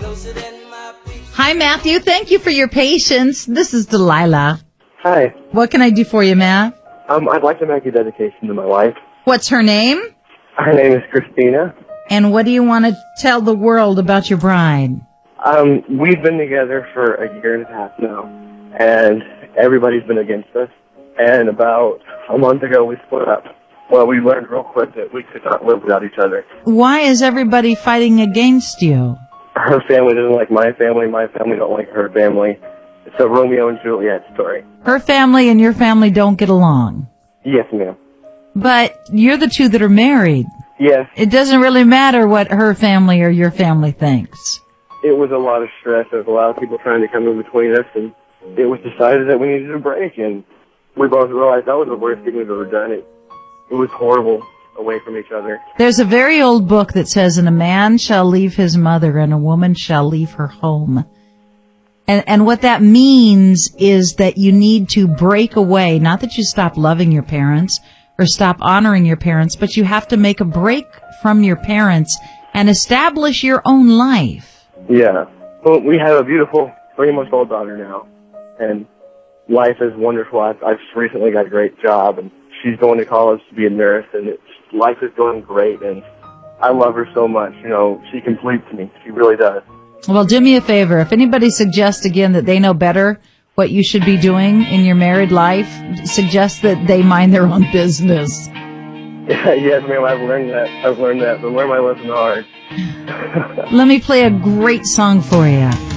Hi, Matthew. Thank you for your patience. This is Delilah. Hi. What can I do for you, Matt? I'd like to make a dedication to my wife. What's her name? Her name is Christina. And what do you want to tell the world about your bride? We've been together for a year and a half now, and everybody's been against us. And about a month ago, we split up. Well, we learned real quick that we could not live without each other. Why is everybody fighting against you? Her family doesn't like my family don't like her family. It's a Romeo and Juliet story. Her family and your family don't get along. Yes, ma'am. But you're the two that are married. Yes. It doesn't really matter what her family or your family thinks. It was a lot of stress. There was a lot of people trying to come in between us, and it was decided that we needed a break, and we both realized that was the worst thing we've ever done. It was horrible away from each other. There's a very old book that says, and a man shall leave his mother and a woman shall leave her home. And what that means is that you need to break away, not that you stop loving your parents or stop honoring your parents, but you have to make a break from your parents and establish your own life. Yeah. Well, we have a beautiful 3-month-old daughter now, and life is wonderful. I've just recently got a great job, and she's going to college to be a nurse, and life is going great, and I love her so much. You know, she completes me. She really does. Well, do me a favor. If anybody suggests again that they know better what you should be doing in your married life, suggest that they mind their own business. Yes, ma'am, I've learned that. But learn my lesson hard. Let me play a great song for you.